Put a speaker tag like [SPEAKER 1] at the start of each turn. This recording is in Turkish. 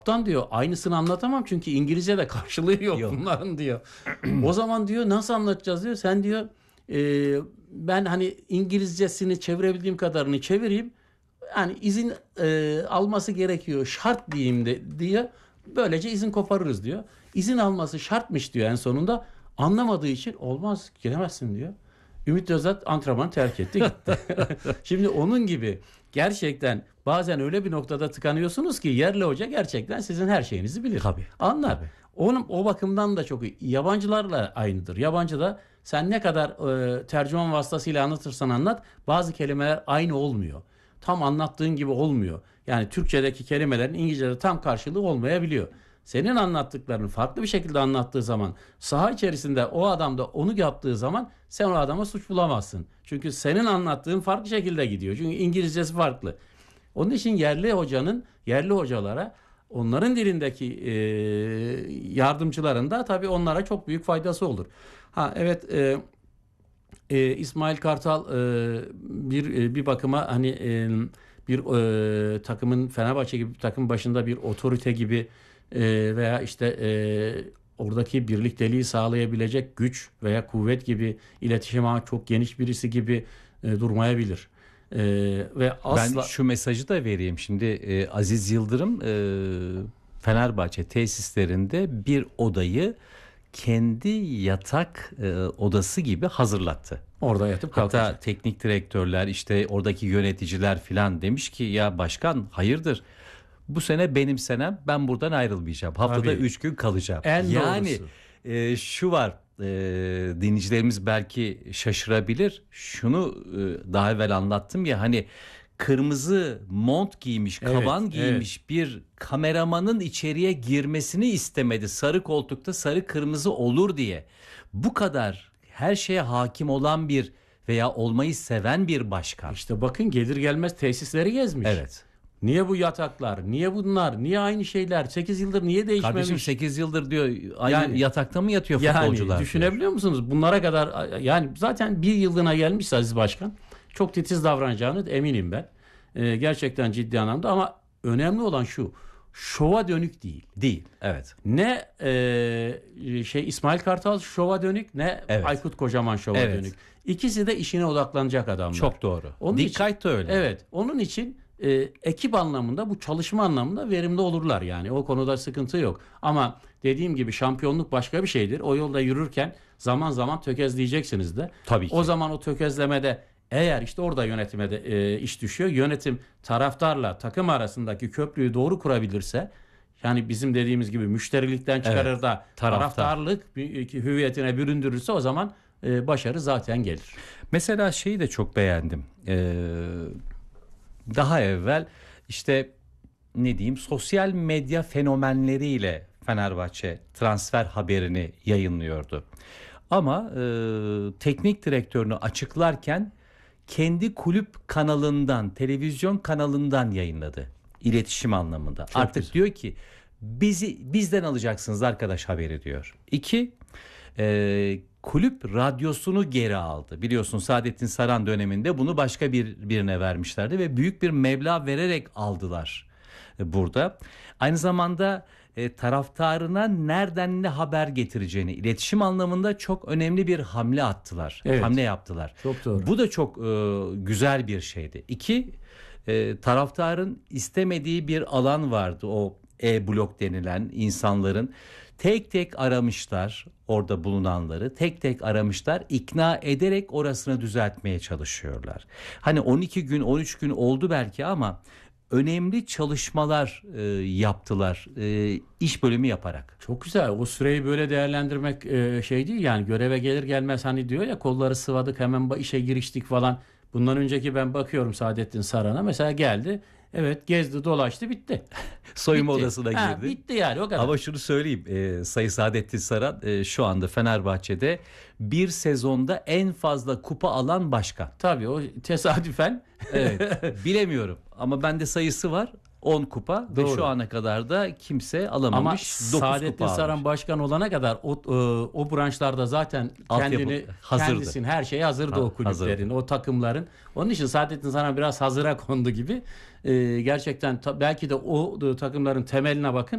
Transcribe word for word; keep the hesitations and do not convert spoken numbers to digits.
[SPEAKER 1] Dan diyor aynısını anlatamam çünkü İngilizce'de karşılığı yok, yok. bunların diyor. O zaman diyor nasıl anlatacağız diyor. Sen diyor e, ben hani İngilizcesini çevirebildiğim kadarını çevireyim. Yani izin e, alması gerekiyor şart diyeyim de diye böylece izin koparırız diyor. İzin alması şartmış diyor en sonunda. Anlamadığı için olmaz giremezsin diyor. Ümit Özat antrenmanı terk etti gitti. Şimdi onun gibi gerçekten bazen öyle bir noktada tıkanıyorsunuz ki yerli hoca gerçekten sizin her şeyinizi bilir.
[SPEAKER 2] Tabii.
[SPEAKER 1] Anlar.
[SPEAKER 2] Tabii.
[SPEAKER 1] Onun o bakımdan da çok iyi. Yabancılarla aynıdır. Yabancıda sen ne kadar e, tercüman vasıtasıyla anlatırsan anlat bazı kelimeler aynı olmuyor. Tam anlattığın gibi olmuyor. Yani Türkçedeki kelimelerin İngilizce'de tam karşılığı olmayabiliyor. Senin anlattıklarını farklı bir şekilde anlattığı zaman saha içerisinde o adam da onu yaptığı zaman sen o adama suç bulamazsın. Çünkü senin anlattığın farklı şekilde gidiyor. Çünkü İngilizcesi farklı. Onun için yerli hocanın yerli hocalara onların dilindeki e, yardımcıların da tabii onlara çok büyük faydası olur. Ha evet e, e, İsmail Kartal e, bir e, bir bakıma hani e, bir e, takımın Fenerbahçe gibi bir takım başında bir otorite gibi e, veya işte e, oradaki birlikteliği sağlayabilecek güç veya kuvvet gibi iletişim ağı çok geniş birisi gibi e, durmayabilir. E, ve asla...
[SPEAKER 2] Ben şu mesajı da vereyim şimdi e, Aziz Yıldırım e, Fenerbahçe tesislerinde bir odayı kendi yatak e, odası gibi hazırlattı.
[SPEAKER 1] Orada yatıp kalkacak.
[SPEAKER 2] Hatta teknik direktörler işte oradaki yöneticiler filan demiş ki ya başkan hayırdır bu sene benim senem ben buradan ayrılmayacağım. Haftada üç gün kalacağım.
[SPEAKER 1] En
[SPEAKER 2] yani e, şu var e, dinleyicilerimiz belki şaşırabilir. Şunu e, daha evvel anlattım ya hani kırmızı mont giymiş,
[SPEAKER 1] evet,
[SPEAKER 2] kaban giymiş
[SPEAKER 1] evet.
[SPEAKER 2] bir kameramanın içeriye girmesini istemedi. Sarı koltukta sarı kırmızı olur diye. Bu kadar her şeye hakim olan bir veya olmayı seven bir başkan.
[SPEAKER 1] İşte bakın gelir gelmez tesisleri gezmiş.
[SPEAKER 2] Evet.
[SPEAKER 1] Niye bu yataklar? Niye bunlar? Niye aynı şeyler? sekiz yıldır niye değişmemiş?
[SPEAKER 2] Kardeşim sekiz yıldır diyor aynı
[SPEAKER 1] yani,
[SPEAKER 2] yatakta mı yatıyor
[SPEAKER 1] yani,
[SPEAKER 2] futbolcular?
[SPEAKER 1] Düşünebiliyor
[SPEAKER 2] diyor.
[SPEAKER 1] musunuz? Bunlara kadar yani zaten bir yıllığına gelmiş Aziz Başkan. Çok titiz davranacağını eminim ben. Ee, gerçekten ciddi anlamda ama önemli olan şu. Şova dönük değil.
[SPEAKER 2] Değil. Evet.
[SPEAKER 1] Ne e, şey İsmail Kartal şova dönük ne
[SPEAKER 2] evet.
[SPEAKER 1] Aykut Kocaman şova
[SPEAKER 2] evet.
[SPEAKER 1] dönük. İkisi de işine odaklanacak adamlar.
[SPEAKER 2] Çok doğru.
[SPEAKER 1] Onun
[SPEAKER 2] Dikkat
[SPEAKER 1] için,
[SPEAKER 2] de öyle.
[SPEAKER 1] Evet. Onun için e, ekip anlamında bu çalışma anlamında verimli olurlar yani. O konuda sıkıntı yok. Ama dediğim gibi şampiyonluk başka bir şeydir. O yolda yürürken zaman zaman tökezleyeceksiniz de.
[SPEAKER 2] Tabii ki.
[SPEAKER 1] O zaman o tökezlemede eğer işte orada yönetime de e, iş düşüyor. Yönetim taraftarla takım arasındaki köprüyü doğru kurabilirse yani bizim dediğimiz gibi müşterilikten çıkarır evet, da taraftar. taraftarlık hüviyetine büründürürse o zaman e, başarı zaten gelir.
[SPEAKER 2] Mesela şeyi de çok beğendim. Ee, daha evvel işte ne diyeyim sosyal medya fenomenleriyle Fenerbahçe transfer haberini yayınlıyordu. Ama e, teknik direktörünü açıklarken kendi kulüp kanalından, televizyon kanalından yayınladı. İletişim anlamında. Çok Artık güzel. Diyor ki bizi bizden alacaksınız arkadaş haberi diyor. İki, e, kulüp radyosunu geri aldı. Biliyorsun Saadettin Saran döneminde bunu başka bir birine vermişlerdi ve büyük bir meblağ vererek aldılar e, burada. Aynı zamanda e, taraftarına nereden ne haber getireceğini iletişim anlamında çok önemli bir hamle attılar.
[SPEAKER 1] Evet.
[SPEAKER 2] Hamle yaptılar.
[SPEAKER 1] Çok doğru.
[SPEAKER 2] Bu da çok e, güzel bir şeydi. İki, e, taraftarın istemediği bir alan vardı. O E-blok denilen insanların tek tek aramışlar orada bulunanları. Tek tek aramışlar. İkna ederek orasını düzeltmeye çalışıyorlar. Hani on iki gün on üç gün oldu belki ama önemli çalışmalar e, yaptılar e, iş bölümü yaparak.
[SPEAKER 1] Çok güzel. O süreyi böyle değerlendirmek e, şey değil yani göreve gelir gelmez hani diyor ya kolları sıvadık hemen işe giriştik falan. Bundan önceki ben bakıyorum Saadettin Saran'a mesela geldi. Evet gezdi dolaştı bitti.
[SPEAKER 2] Soyunma
[SPEAKER 1] bitti.
[SPEAKER 2] odasına
[SPEAKER 1] ha,
[SPEAKER 2] girdi.
[SPEAKER 1] Bitti yani o kadar.
[SPEAKER 2] Ama şunu söyleyeyim e, Sayın Saadettin Saran e, şu anda Fenerbahçe'de bir sezonda en fazla kupa alan başkan.
[SPEAKER 1] Tabii o tesadüfen.
[SPEAKER 2] Evet bilemiyorum ama bende sayısı var. on kupa Doğru. ve şu ana kadar da kimse alamamış.
[SPEAKER 1] Ama Saadettin Saran başkan olana kadar o, o, o branşlarda zaten kendini kendisinin her şeyi hazırdı ha, o kulüplerin, hazırdı. O takımların. Onun için Saadettin Saran biraz hazıra kondu gibi. Ee, gerçekten ta, belki de o takımların temeline bakın.